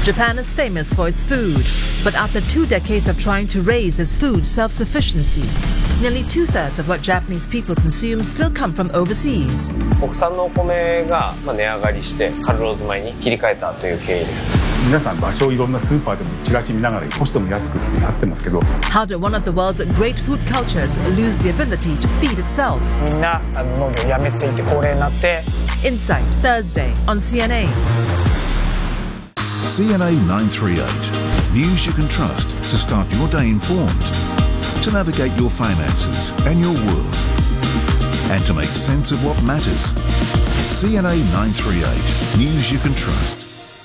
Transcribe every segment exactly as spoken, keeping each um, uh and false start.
Japan is famous for its food, but after two decades of trying to raise its food self-sufficiency, nearly two-thirds of what Japanese people consume still come from overseas. 国産のお米が値上がりしてカルローズ米に切り替えたという経緯です。 皆さん場所をいろんなスーパーでもチラシ見ながら少しでも安くってなってますけど。 How did one of the world's great food cultures lose the ability to feed itself? みんな農業をやめていて高齢になって。 Insight Thursday on C N A. C N A nine thirty-eight. News you can trust to start your day informed, to navigate your finances and your world, and to make sense of what matters. C N A nine thirty-eight. News you can trust.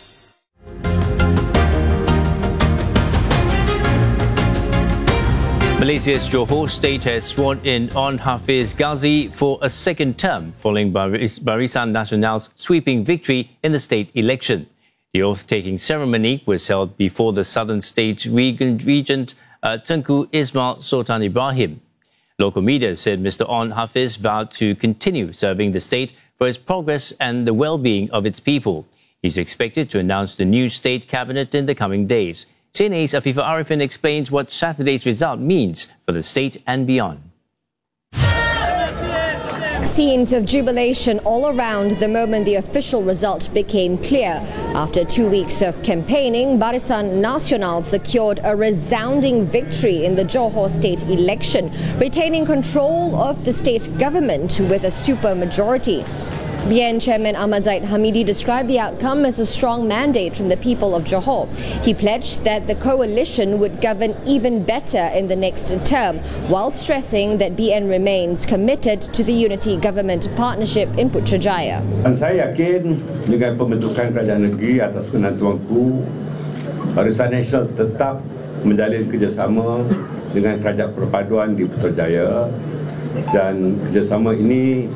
Malaysia's Johor State has sworn in Onn Hafiz Ghazi for a second term, following Baris- Barisan Nasional's sweeping victory in the state election. The oath-taking ceremony was held before the Southern State Regent uh, Tengku Ismail Sultan Ibrahim. Local media said Mister Onn Hafiz vowed to continue serving the state for its progress and the well-being of its people. He's expected to announce the new state cabinet in the coming days. C N A's Afifa Arifin explains what Saturday's result means for the state and beyond. Scenes of jubilation all around the moment the official result became clear. After two weeks of campaigning, Barisan Nasional secured a resounding victory in the Johor state election, retaining control of the state government with a supermajority. B N Chairman Ahmad Zaid Hamidi described the outcome as a strong mandate from the people of Johor. He pledged that the coalition would govern even better in the next term, while stressing that B N remains committed to the unity government partnership in Putrajaya. Dan saya yakin dengan pembentukan kerajaan negeri atas penentuanku, Barisan Nasional tetap menjalin kerjasama dengan Kerajaan Perpaduan di Putrajaya, dan kerjasama ini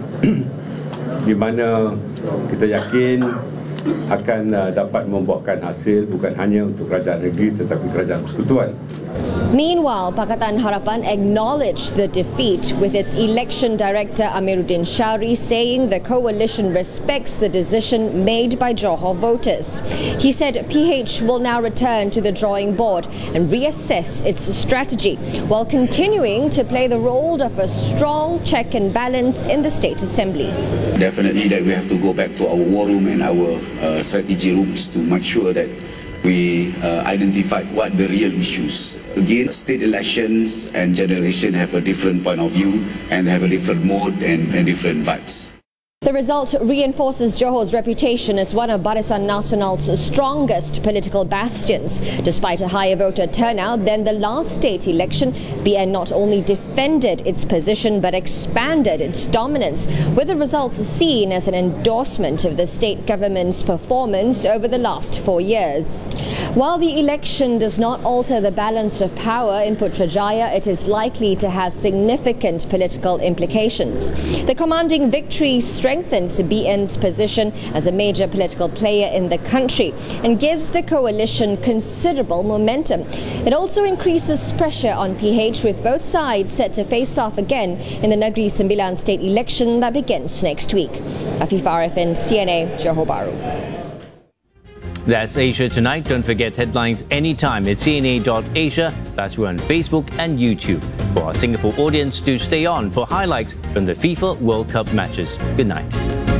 di mana kita yakin akan uh, dapat membuahkan hasil bukan hanya untuk kerajaan negeri tetapi kerajaan persekutuan. Meanwhile, Pakatan Harapan acknowledged the defeat, with its election director Amiruddin Shari saying the coalition respects the decision made by Johor voters. He said P H will now return to the drawing board and reassess its strategy, while continuing to play the role of a strong check and balance in the State Assembly. Definitely that we have to go back to our war room and our uh, strategy rooms to make sure that we uh, identified what the real issues. Again, state elections and generation have a different point of view and have a different mode and, and different vibes. The result reinforces Johor's reputation as one of Barisan Nasional's strongest political bastions. Despite a higher voter turnout than the last state election, B N not only defended its position but expanded its dominance, with the results seen as an endorsement of the state government's performance over the last four years. While the election does not alter the balance of power in Putrajaya, it is likely to have significant political implications. The commanding victory strengthens B N's position as a major political player in the country and gives the coalition considerable momentum. It also increases pressure on P H, with both sides set to face off again in the Negeri Sembilan state election that begins next week. Afifa Arifin, C N A, Johor Bahru. That's Asia Tonight. Don't forget headlines anytime at C N A dot asia. That's we're on Facebook and YouTube. For our Singapore audience, to stay on for highlights from the FIFA World Cup matches. Good night.